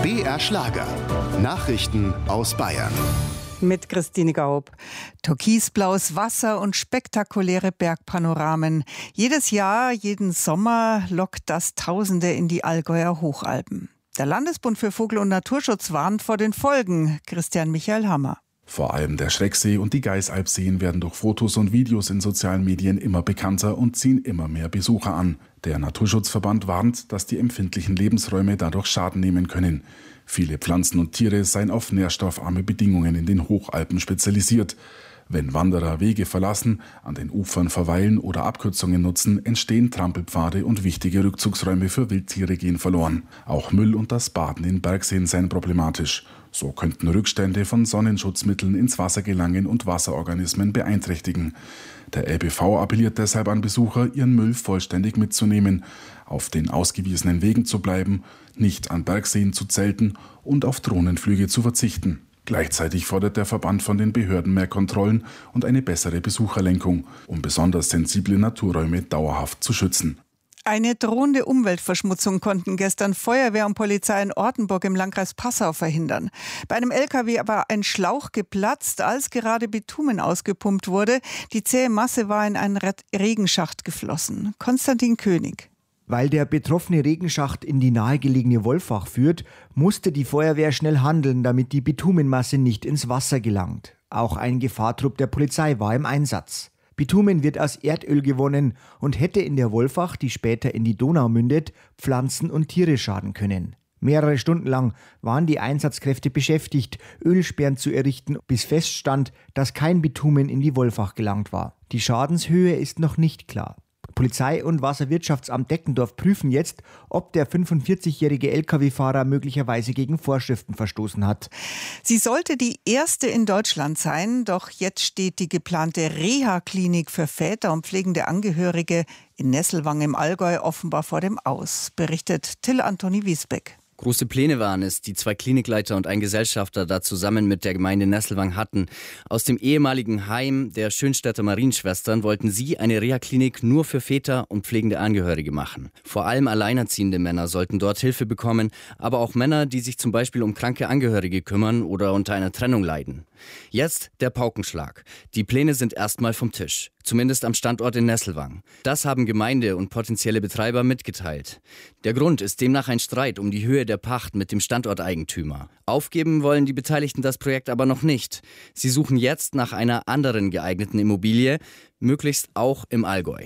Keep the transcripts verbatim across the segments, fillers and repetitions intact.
B R Schlager. Nachrichten aus Bayern. Mit Christine Gaub. Türkisblaues Wasser und spektakuläre Bergpanoramen. Jedes Jahr, jeden Sommer lockt das Tausende in die Allgäuer Hochalpen. Der Landesbund für Vogel- und Naturschutz warnt vor den Folgen. Christian Michael Hammer. Vor allem der Schrecksee und die Geißalpseen werden durch Fotos und Videos in sozialen Medien immer bekannter und ziehen immer mehr Besucher an. Der Naturschutzverband warnt, dass die empfindlichen Lebensräume dadurch Schaden nehmen können. Viele Pflanzen und Tiere seien auf nährstoffarme Bedingungen in den Hochalpen spezialisiert. Wenn Wanderer Wege verlassen, an den Ufern verweilen oder Abkürzungen nutzen, entstehen Trampelpfade und wichtige Rückzugsräume für Wildtiere gehen verloren. Auch Müll und das Baden in Bergseen seien problematisch. So könnten Rückstände von Sonnenschutzmitteln ins Wasser gelangen und Wasserorganismen beeinträchtigen. Der L B V appelliert deshalb an Besucher, ihren Müll vollständig mitzunehmen, auf den ausgewiesenen Wegen zu bleiben, nicht an Bergseen zu zelten und auf Drohnenflüge zu verzichten. Gleichzeitig fordert der Verband von den Behörden mehr Kontrollen und eine bessere Besucherlenkung, um besonders sensible Naturräume dauerhaft zu schützen. Eine drohende Umweltverschmutzung konnten gestern Feuerwehr und Polizei in Ortenburg im Landkreis Passau verhindern. Bei einem L K W war ein Schlauch geplatzt, als gerade Bitumen ausgepumpt wurde. Die zähe Masse war in einen Regenschacht geflossen. Konstantin König. Weil der betroffene Regenschacht in die nahegelegene Wolfach führt, musste die Feuerwehr schnell handeln, damit die Bitumenmasse nicht ins Wasser gelangt. Auch ein Gefahrtrupp der Polizei war im Einsatz. Bitumen wird aus Erdöl gewonnen und hätte in der Wolfach, die später in die Donau mündet, Pflanzen und Tiere schaden können. Mehrere Stunden lang waren die Einsatzkräfte beschäftigt, Ölsperren zu errichten, bis feststand, dass kein Bitumen in die Wolfach gelangt war. Die Schadenshöhe ist noch nicht klar. Polizei und Wasserwirtschaftsamt Deckendorf prüfen jetzt, ob der fünfundvierzigjährige L K W-Fahrer möglicherweise gegen Vorschriften verstoßen hat. Sie sollte die erste in Deutschland sein, doch jetzt steht die geplante Reha-Klinik für Väter und pflegende Angehörige in Nesselwang im Allgäu offenbar vor dem Aus, berichtet Till Antoni Wiesbeck. Große Pläne waren es, die zwei Klinikleiter und ein Gesellschafter da zusammen mit der Gemeinde Nesselwang hatten. Aus dem ehemaligen Heim der Schönstädter Marienschwestern wollten sie eine Reha-Klinik nur für Väter und pflegende Angehörige machen. Vor allem alleinerziehende Männer sollten dort Hilfe bekommen, aber auch Männer, die sich zum Beispiel um kranke Angehörige kümmern oder unter einer Trennung leiden. Jetzt der Paukenschlag. Die Pläne sind erstmal vom Tisch. Zumindest am Standort in Nesselwang. Das haben Gemeinde und potenzielle Betreiber mitgeteilt. Der Grund ist demnach ein Streit um die Höhe der Pacht mit dem Standorteigentümer. Aufgeben wollen die Beteiligten das Projekt aber noch nicht. Sie suchen jetzt nach einer anderen geeigneten Immobilie, möglichst auch im Allgäu.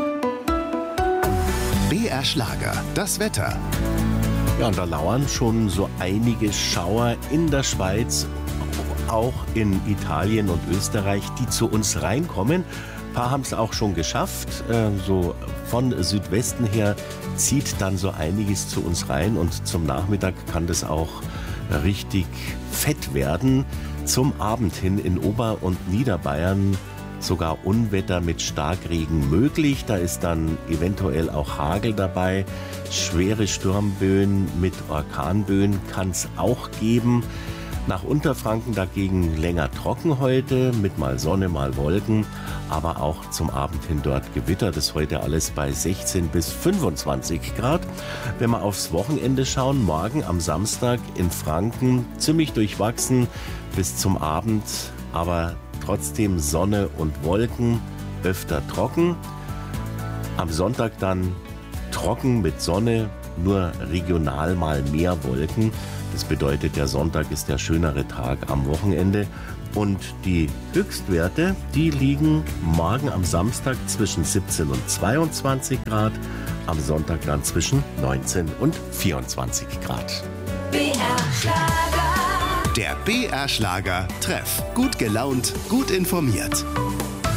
B R Schlager, das Wetter. Ja, und da lauern schon so einige Schauer in der Schweiz, auch in Italien und Österreich, die zu uns reinkommen. Ein paar haben es auch schon geschafft. Äh, so von Südwesten her zieht dann so einiges zu uns rein und zum Nachmittag kann das auch richtig fett werden. Zum Abend hin in Ober- und Niederbayern sogar Unwetter mit Starkregen möglich. Da ist dann eventuell auch Hagel dabei. Schwere Sturmböen mit Orkanböen kann es auch geben. Nach Unterfranken dagegen länger trocken heute, mit mal Sonne, mal Wolken, aber auch zum Abend hin dort Gewitter. Das heute alles bei sechzehn bis fünfundzwanzig Grad. Wenn wir aufs Wochenende schauen, morgen am Samstag in Franken ziemlich durchwachsen bis zum Abend, aber trotzdem Sonne und Wolken, öfter trocken. Am Sonntag dann trocken mit Sonne, nur regional mal mehr Wolken. Das bedeutet, der Sonntag ist der schönere Tag am Wochenende. Und die Höchstwerte, die liegen morgen am Samstag zwischen siebzehn und zweiundzwanzig Grad, am Sonntag dann zwischen neunzehn und vierundzwanzig Grad. B R Schlager. Der B R Schlager Treff. Gut gelaunt, gut informiert.